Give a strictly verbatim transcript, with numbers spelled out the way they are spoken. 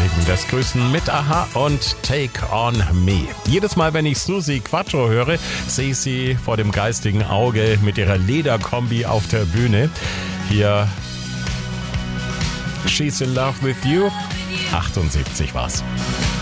Auflegen des Grüßen mit Aha und Take on Me. Jedes Mal, wenn ich Suzi Quattro höre, sehe ich sie vor dem geistigen Auge mit ihrer Lederkombi auf der Bühne. Hier She's in Love with You. achtundsiebzig war's.